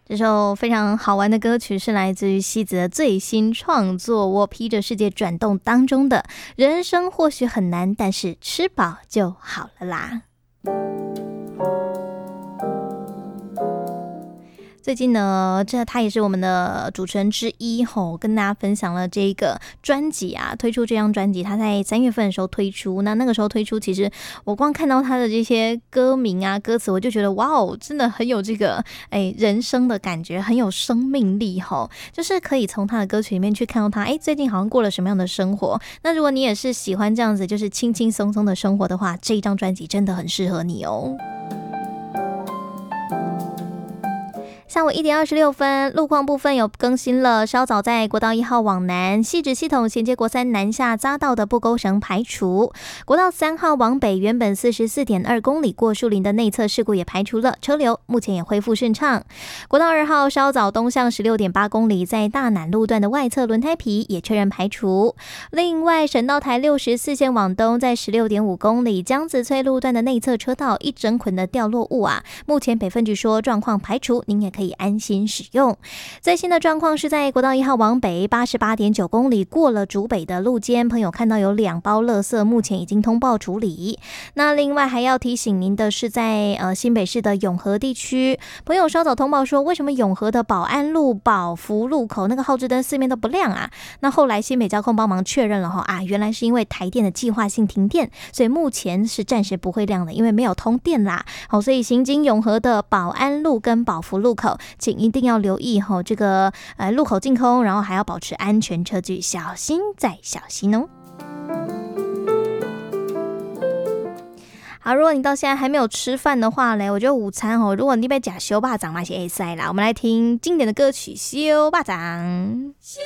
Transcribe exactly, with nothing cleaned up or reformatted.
这首非常好玩的歌曲是来自于戏子的最新创作《我披着世界转动》当中的人生或许很难，但是吃饱就好了啦。最近呢，这他也是我们的主持人之一吼，跟大家分享了这个专辑啊，推出这张专辑，他在三月份的时候推出。那那个时候推出，其实我光看到他的这些歌名啊、歌词，我就觉得哇哦，真的很有这个哎人生的感觉，很有生命力吼，就是可以从他的歌曲里面去看到他哎最近好像过了什么样的生活。那如果你也是喜欢这样子，就是轻轻松松的生活的话，这一张专辑真的很适合你哦。下午一点二十六分，路况部分有更新了。稍早在国道一号往南，汐止系统衔接国三南下匝道的不勾绳排除。国道三号往北，原本四十四点二公里过树林的内侧事故也排除了，车流目前也恢复顺畅。国道二号稍早东向十六点八公里，在大南路段的外侧轮胎皮也确认排除。另外，省道台六十四线往东，在十六点五公里江子翠路段的内侧车道一整捆的掉落物啊，目前北分局说状况排除，您也可以安心使用。最新的状况是在国道一号往北八十八点九公里过了竹北的路肩，朋友看到有两包垃圾，目前已经通报处理。那另外还要提醒您的是在，呃新北市的永和地区，朋友稍早通报说，为什么永和的保安路、保福路口那个号志灯四面都不亮啊？那后来新北交控帮忙确认了哈啊，原来是因为台电的计划性停电，所以目前是暂时不会亮的，因为没有通电啦。好，所以行经永和的保安路跟保福路口，请一定要留意吼，这个呃路口净空，然后还要保持安全车距，小心再小心哦。好，如果你到现在还没有吃饭的话嘞，我觉得午餐哦，如果你被假修霸掌嘛，是会塞啦。我们来听经典的歌曲《修霸掌》。 修